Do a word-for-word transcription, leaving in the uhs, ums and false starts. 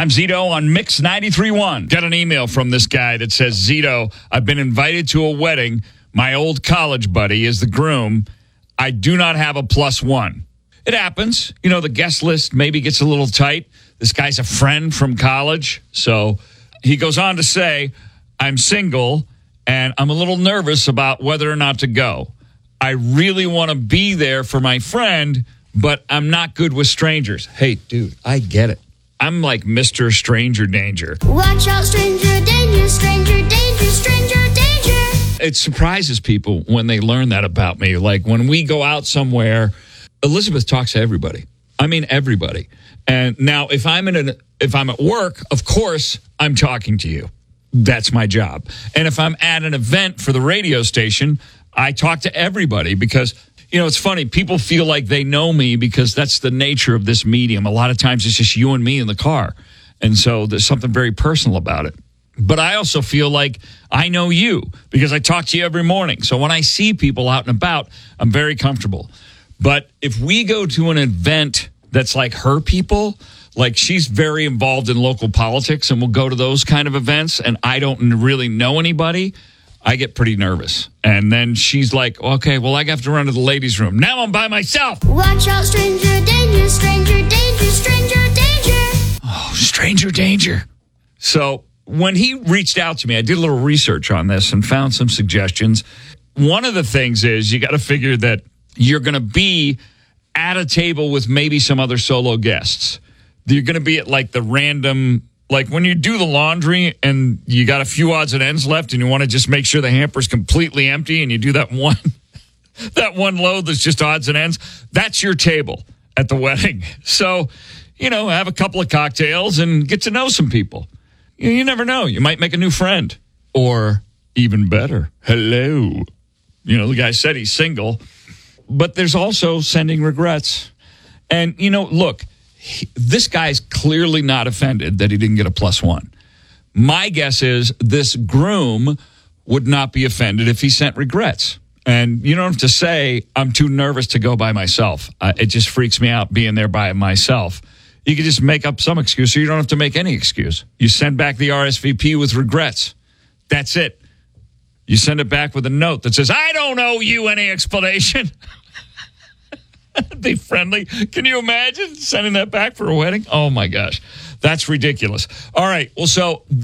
I'm Zito on Mix ninety-three point one. Got an email from this guy that says, Zito, I've been invited to a wedding. My old college buddy is the groom. I do not have a plus one. It happens. You know, the guest list maybe gets a little tight. This guy's a friend from college. So he goes on to say, I'm single and I'm a little nervous about whether or not to go. I really want to be there for my friend, but I'm not good with strangers. Hey, dude, I get it. I'm like Mister Stranger Danger. Watch out, stranger danger, stranger danger, stranger danger. It surprises people when they learn that about me. Like when we go out somewhere, Elizabeth talks to everybody. I mean, everybody. And now if I'm in an, if I'm at work, of course, I'm talking to you. That's my job. And if I'm at an event for the radio station, I talk to everybody because, you know, it's funny. People feel like they know me because that's the nature of this medium. A lot of times it's just you and me in the car. And so there's something very personal about it. But I also feel like I know you because I talk to you every morning. So when I see people out and about, I'm very comfortable. But if we go to an event that's like her people, like she's very involved in local politics and we'll go to those kind of events and I don't really know anybody, I get pretty nervous. And then she's like, okay, well, I have to run to the ladies' room. Now I'm by myself. Watch out, stranger danger, stranger danger, stranger danger. Oh, stranger danger. So when he reached out to me, I did a little research on this and found some suggestions. One of the things is you got to figure that you're going to be at a table with maybe some other solo guests. You're going to be at like the random, like when you do the laundry and you got a few odds and ends left and you want to just make sure the hamper's completely empty and you do that one, that one load that's just odds and ends. That's your table at the wedding. So, you know, have a couple of cocktails and get to know some people. You, you never know. You might make a new friend or even better. Hello. You know, the guy said he's single. But there's also sending regrets. And, you know, look, he, this guy's clearly not offended that he didn't get a plus one. My guess is this groom would not be offended if he sent regrets. And you don't have to say, I'm too nervous to go by myself. Uh, it just freaks me out being there by myself. You can just make up some excuse, or you don't have to make any excuse. You send back the R S V P with regrets. That's it. You send it back with a note that says, I don't owe you any explanation. Be friendly. Can you imagine sending that back for a wedding? Oh, my gosh. That's ridiculous. All right. Well, so